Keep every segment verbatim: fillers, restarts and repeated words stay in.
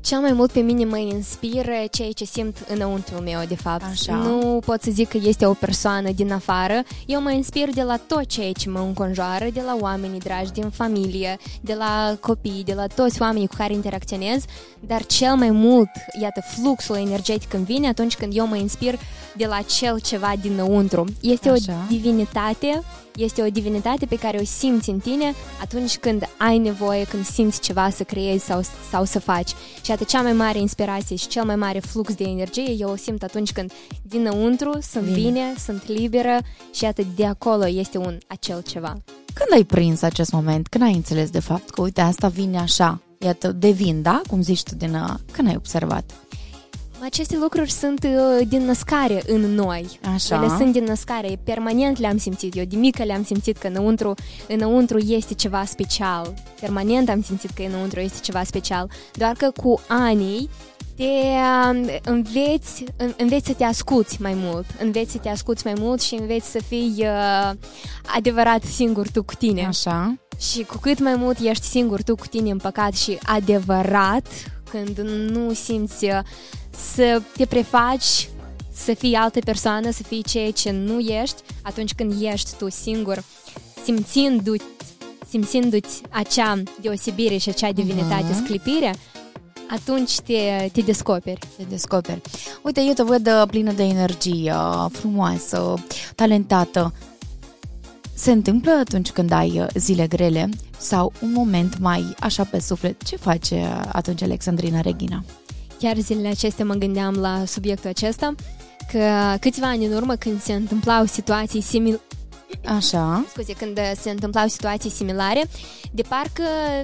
Cel mai mult pe mine mă inspiră ceea ce simt înăuntrul meu, de fapt. Așa. Nu pot să zic că este o persoană din afară. Eu mă inspir de la tot ceea ce mă înconjoară, de la oamenii dragi din familie, de la copii, de la toți oamenii cu care interacționez, dar cel mai mult, iată, fluxul energetic îmi vine atunci când eu mă inspir de la cel ceva dinăuntru. Este Așa. o divinitate, este o divinitate pe care o simți în tine atunci când ai nevoie, când simți ceva să creezi sau, sau să faci. Și atât cea mai mare inspirație și cel mai mare flux de energie eu o simt atunci când dinăuntru sunt bine, bine sunt liberă și atât de acolo este un acel ceva. Când ai prins acest moment? Când ai înțeles de fapt că uite, asta vine așa, iată, devin, da? Cum zici tu, din, când ai observat? Aceste lucruri sunt uh, din născare în noi. Așa. Ele sunt din născare, permanent le-am simțit. Eu de mică le-am simțit că înăuntru, înăuntru este ceva special. Permanent am simțit că înăuntru este ceva special. Doar că cu anii te uh, înveți, în, înveți să te asculți mai mult. Înveți să te asculți mai mult și înveți să fii uh, adevărat singur tu cu tine. Așa. Și cu cât mai mult ești singur tu cu tine împăcat și adevărat, când nu simți uh, să te prefaci, să fii altă persoană, să fii ceea ce nu ești, atunci când ești tu singur, simțindu-ți, simțindu-ți acea deosebire și acea divinitate, uh-huh. sclipire, atunci te, te descoperi. Te descoperi. Uite, eu te văd plină de energie, frumoasă, talentată. Se întâmplă atunci când ai zile grele sau un moment mai așa pe suflet? Ce face atunci Alexandrina Reghina? Chiar zilele acestea mă gândeam la subiectul acesta, că câțiva ani în urmă când se întâmplau situații similare, Așa. Scuze, când se întâmplau situații similare, de parcă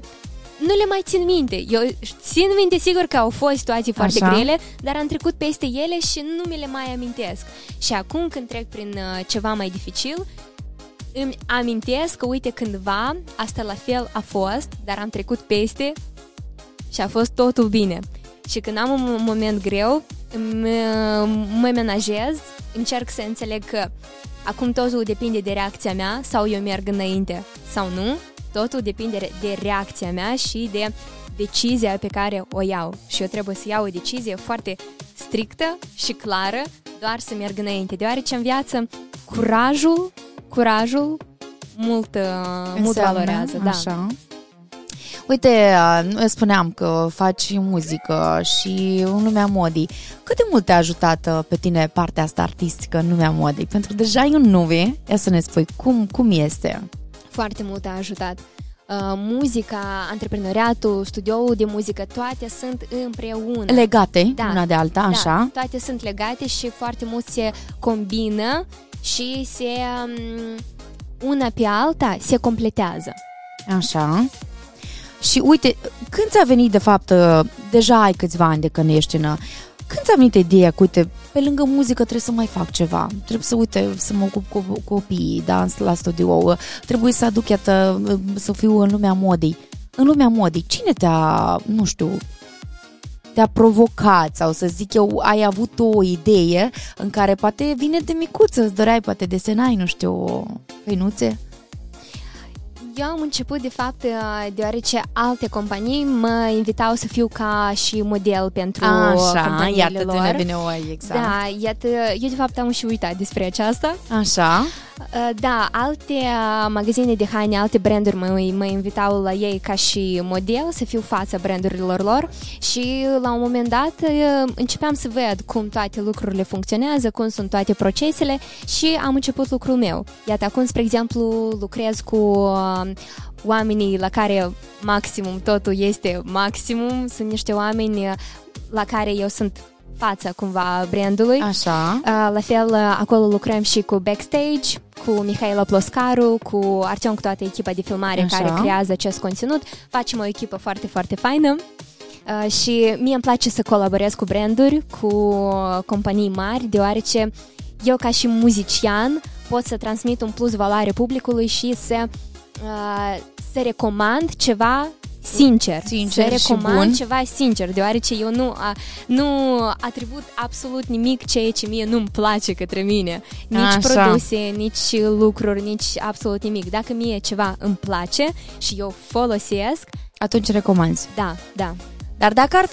nu le mai țin minte. Eu țin minte sigur că au fost situații foarte Așa. grele, dar am trecut peste ele și nu mi le mai amintesc. Și acum când trec prin ceva mai dificil, îmi amintesc că uite cândva asta la fel a fost, dar am trecut peste și a fost totul bine. Și când am un moment greu, mă menajez, încerc să înțeleg că acum totul depinde de reacția mea sau eu merg înainte sau nu. Totul depinde de reacția mea și de decizia pe care o iau. Și eu trebuie să iau o decizie foarte strictă și clară, doar să merg înainte. Deoarece în viață curajul, curajul mult, mult valorează. Așa. Da. Uite, spuneam că faci muzică și în lumea modii. Cât de mult te-a ajutat pe tine partea asta artistică în lumea modei? Pentru că deja e un nume, ia să ne spui, cum, cum este? Foarte mult a ajutat. Uh, muzica, antreprenoriatul, studioul de muzică, toate sunt împreună. Legate, da, una de alta, da, așa? toate sunt legate și foarte mult se combină și se um, una pe alta se completează. Așa. Și uite, când ți-a venit de fapt, deja ai câțiva ani de când ești în... Când ți-a venit ideea că, uite, pe lângă muzică trebuie să mai fac ceva, trebuie să, uite, să mă ocup cu copiii, da, la studio, trebuie să aduc, iată, să fiu în lumea modei. În lumea modei, cine te-a, nu știu, te-a provocat sau să zic eu, ai avut o idee în care poate vine de micuță, îți doreai, poate desenai, nu știu, căinuțe? Eu am început, de fapt, deoarece alte companii mă invitau să fiu ca și model pentru Așa, companiile iată, lor. ne vine o exact. Da, iată, eu de fapt am și uitat despre aceasta. Așa. Da, alte magazine de haine, alte branduri mă, mă invitau la ei ca și model, să fiu fața brandurilor lor și la un moment dat începeam să văd cum toate lucrurile funcționează, cum sunt toate procesele și am început lucrul meu. Iată, acum, spre exemplu, lucrez cu oamenii la care maximum totul este maximum, sunt niște oameni la care eu sunt fața cumva brandului. Așa. La fel, acolo lucrăm și cu backstage, cu Mihaela Ploscaru, cu Artem, cu toată echipa de filmare. Așa. Care creează acest conținut. Facem o echipă foarte, foarte faină. Uh, și mie îmi place să colaborez cu branduri, cu companii mari, deoarece eu ca și muzician pot să transmit un plus valoare publicului și să, uh, să recomand ceva sincer, sincer să recomand bun. Ceva sincer, deoarece eu nu, a, nu atribut absolut nimic ceea ce mie nu-mi place către mine. Nici Așa. produse, nici lucruri, nici absolut nimic. Dacă mie ceva îmi place și eu folosesc, atunci recomanzi. Da, da. Dar dacă ar